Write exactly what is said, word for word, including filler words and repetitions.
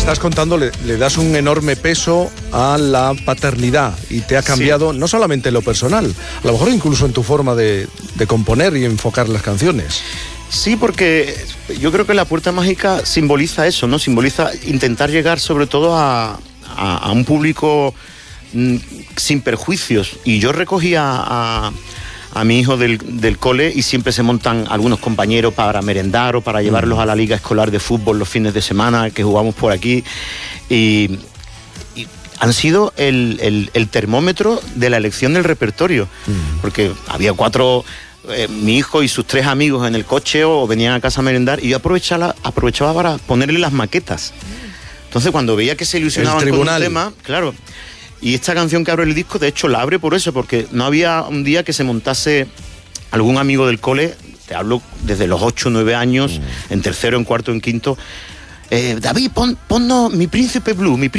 estás contando le, le das un enorme peso a la paternidad y te ha cambiado, sí, no solamente en lo personal, a lo mejor incluso en tu forma de, de componer y enfocar las canciones. Sí, porque yo creo que la puerta mágica simboliza eso, ¿no? Simboliza intentar llegar sobre todo a, a, a un público mmm, sin perjuicios. Y yo recogía a, a mi hijo del, del cole y siempre se montan algunos compañeros para merendar o para llevarlos a la liga escolar de fútbol los fines de semana que jugamos por aquí. Y, y han sido el, el, el termómetro de la elección del repertorio, mm. porque había cuatro... Eh, mi hijo y sus tres amigos en el coche o venían a casa a merendar y yo aprovechaba, aprovechaba para ponerle las maquetas. Entonces cuando veía que se ilusionaban con un tema, claro, y esta canción que abre el disco de hecho la abre por eso, porque no había un día que se montase algún amigo del cole, te hablo desde los ocho o nueve años, mm. en tercero, en cuarto, en quinto, eh, David, pon, ponnos Mi Príncipe Blue, mi